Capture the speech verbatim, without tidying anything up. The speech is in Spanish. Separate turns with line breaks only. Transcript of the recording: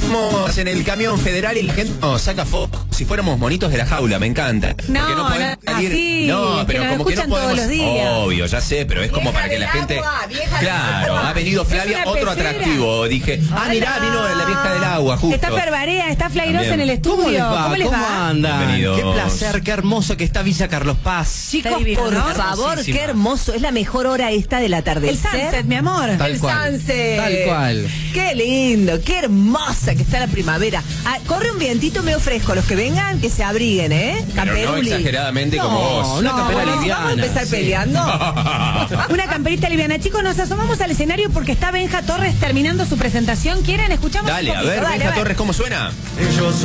Estamos en el camión federal y la gente nos saca fotos. Si fuéramos monitos de la jaula, me encanta.
No,
Porque no, podemos
no,
salir.
así,
No, pero
que nos
como que no
escuchan todos
podemos.
los días.
Obvio, ya sé, pero es como
Vieja
para que la
del
gente.
agua, vieja del
Claro,
agua.
ha venido Flavia,
Es una
otro
pecera.
atractivo. Dije, ah, mirá, vino la vieja del agua, justo.
Está Ferbarea, está Flairosa
También.
en el estudio.
¿Cómo les va?
¿Cómo les va?
andan?
Bienvenidos.
Qué placer, qué hermoso que está Villa Carlos Paz.
Chicos,
divino,
por
¿no?
favor,
Hermosísima.
qué hermoso. Es la mejor hora esta del atardecer.
El sunset, mi amor.
Tal
El
cual.
sunset.
Tal cual.
Qué lindo, qué hermosa que está la primavera. Ah, corre un vientito medio fresco. Los que vengan, que se abriguen, ¿eh?
Pero no
Camperuli.
exageradamente como
No,
vos.
una campera
bueno,
liviana.
Vamos a empezar
sí.
peleando.
Una camperita liviana. Chicos, nos asomamos al escenario porque está Benja Torres terminando su presentación. ¿Quieren? Escuchamos
Dale,
un
a
poquito.
ver,
Dale,
Benja
a ver.
Torres, ¿cómo suena?
Ellos